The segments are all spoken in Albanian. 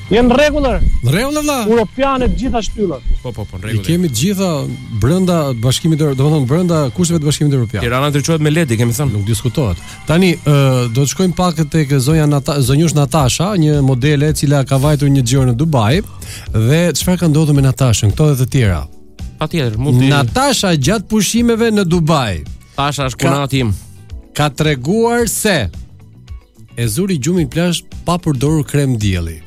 Janë rregullër. Në rregull vëlla. Europiane të gjitha shtyllat. Po, në I rregull. kemi të gjitha brenda Bashkimit domethënë brenda kushteve të Bashkimit Evropian. Tirana ndriçohet me ledi, kemi thënë. Nuk diskutohet. Tani do të shkojmë pak tek zonjush Natasha, një modele e cila ka vajtur një xhiro në Dubai dhe çfarë ka ndodhur me Natashën, këto dhe të tjera. Patjetër, mund të Natasha gjatë pushimeve në Dubai. Tasha është kunati im. Ka treguar se e zuri gjumin plazh pa përdorur krem dielli.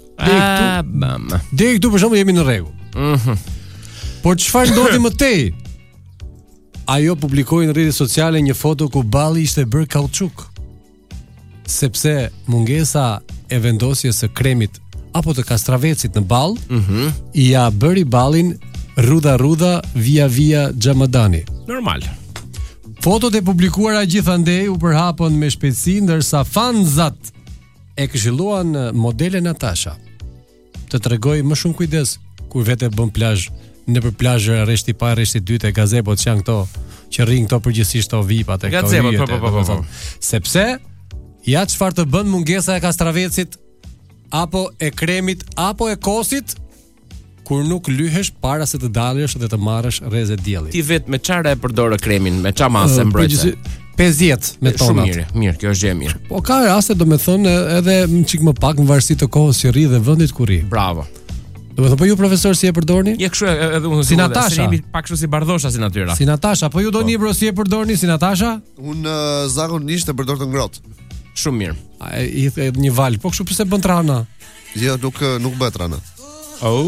Deri këtu për shembull jemi në rregull. Por çfarë ndodhi më tej? Ajo publikoi në rrjetet sociale një foto ku balli ishte bërë kauçuk. Sepse mungesa e vendosjes së kremit apo të kastravecit në ball, ja bëri ballin rudha via xhamadani. Normal. Fotot e publikuara gjithandej u përhapën me shpejtësi ndërsa fanzat e këshilluan modele Natasha të tregoj më shumë kujdes kur vete bën plazh nëpër plazhe rreshti parë, rreshti dytë e gazebot që janë këto që rrin këto përgjithsisht to vipat e këto gazebot, po. Sepse ja çfarë të bën mungesa e kastravecit apo e kremit apo e kosit kur nuk lyhesh para se të dalësh dhe të marrësh rrezet diellit. Ti vet me çfarë e përdor kremin, me çfarë masë mbrojtëse? 50 me tonat. Mirë, kjo është gjë e mirë. Po ka raste domethënë edhe çik më pak në varësi të kohës që rri dhe vendit ku rri. Bravo. Domethënë po ju profesor si e përdorni? Je kështu edhe unë si Natasha. Jemi pak kështu si bardhosha si natyra. Si Natasha, po ju doni bro si e përdorni si Natasha? Unë zakonisht e përdor të ngrohtë. Shumë mirë. I një val, po kështu pse bën trana? Jo, nuk bëhet rana. Oh.